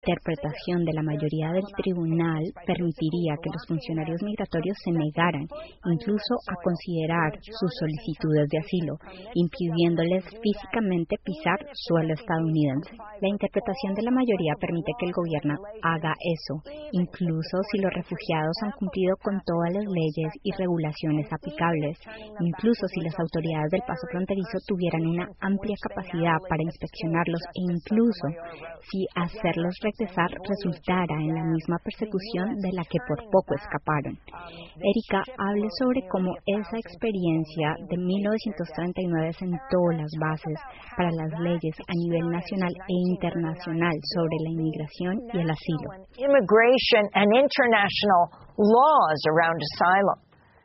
interpretación de la mayoría del tribunal permitiría que los funcionarios migratorios se negaran incluso a considerar sus solicitudes de asilo, impidiéndoles físicamente pisar suelo estadounidense. La interpretación de la mayoría permite que el gobierno haga eso, incluso si los refugiados han cumplido con todas las leyes y regulaciones aplicables, incluso si las autoridades del paso fronterizo tuvieran una amplia capacidad para inspeccionarlos e incluso si hacerlos regresar resultara en la misma persecución de la que por poco escaparon. Erika, hable sobre cómo esa experiencia de 1939 sentó las bases para las leyes a nivel nacional e internacional sobre la inmigración y el asilo. Immigration and international laws around asylum.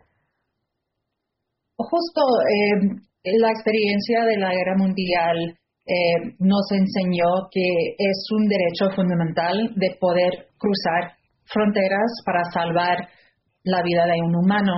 Justo la experiencia de la Guerra Mundial nos enseñó que es un derecho fundamental de poder cruzar fronteras para salvar la vida de un humano.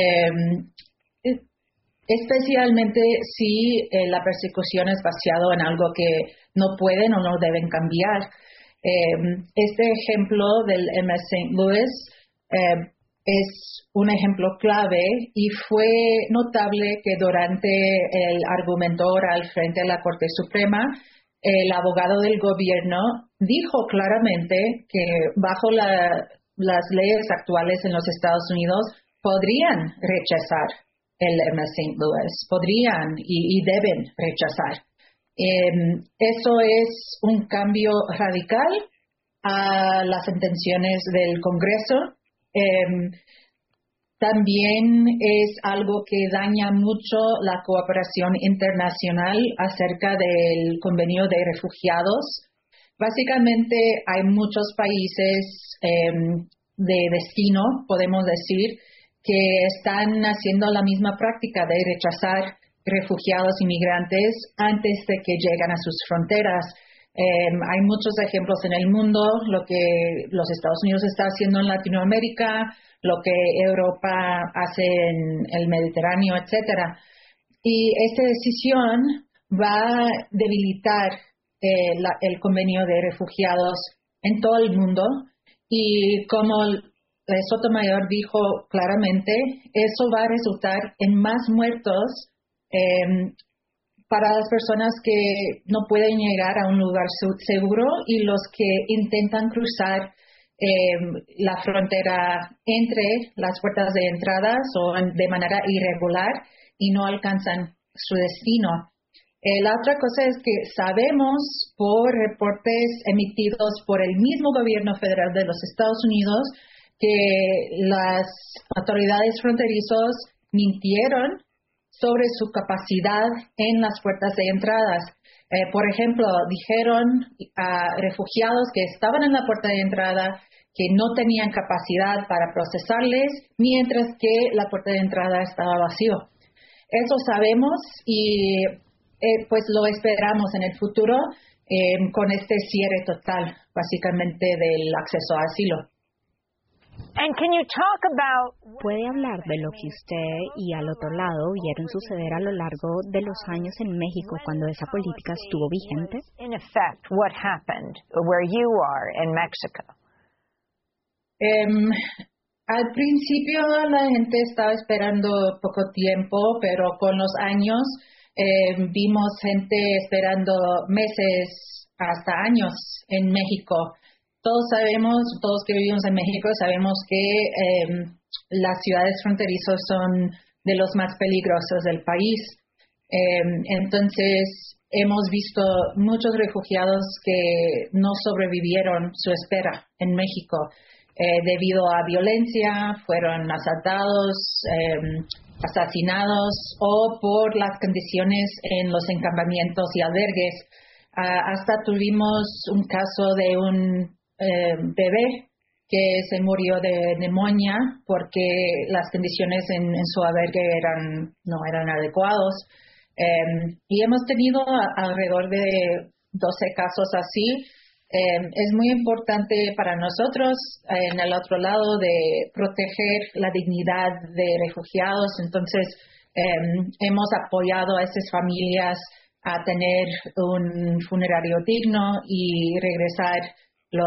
Especialmente si la persecución es basada en algo que no pueden o no deben cambiar. Este ejemplo del MS St. Louis es un ejemplo clave y fue notable que durante el argumento oral frente a la Corte Suprema, el abogado del gobierno dijo claramente que bajo las leyes actuales en los Estados Unidos podrían rechazar el MS St. Louis, podrían y deben rechazar. Eso es un cambio radical a las intenciones del Congreso. También es algo que daña mucho la cooperación internacional acerca del convenio de refugiados. Básicamente hay muchos países de destino, podemos decir, que están haciendo la misma práctica de rechazar refugiados inmigrantes antes de que lleguen a sus fronteras. Hay muchos ejemplos en el mundo, lo que los Estados Unidos está haciendo en Latinoamérica, lo que Europa hace en el Mediterráneo, etcétera. Y esta decisión va a debilitar el convenio de refugiados en todo el mundo y como Sotomayor dijo claramente, eso va a resultar en más muertos para las personas que no pueden llegar a un lugar seguro y los que intentan cruzar la frontera entre las puertas de entradas o de manera irregular y no alcanzan su destino. La otra cosa es que sabemos por reportes emitidos por el mismo gobierno federal de los Estados Unidos que las autoridades fronterizos mintieron sobre su capacidad en las puertas de entradas. Por ejemplo, dijeron a refugiados que estaban en la puerta de entrada que no tenían capacidad para procesarles, mientras que la puerta de entrada estaba vacío. Eso sabemos y pues lo esperamos en el futuro con este cierre total, básicamente, del acceso a asilo. ¿Puede hablar de lo que usted y al otro lado vieron suceder a lo largo de los años en México cuando esa política estuvo vigente? Al principio la gente estaba esperando poco tiempo, pero con los años vimos gente esperando meses hasta años en México. Todos que vivimos en México sabemos que las ciudades fronterizas son de los más peligrosos del país. Entonces, hemos visto muchos refugiados que no sobrevivieron su espera en México debido a violencia, fueron asaltados, asesinados o por las condiciones en los encampamientos y albergues. Hasta tuvimos un caso de un bebé que se murió de neumonía porque las condiciones en su albergue no eran adecuados. Y hemos tenido alrededor de 12 casos así. Es muy importante para nosotros, en el otro lado, de proteger la dignidad de refugiados. Entonces, hemos apoyado a esas familias a tener un funerario digno y regresar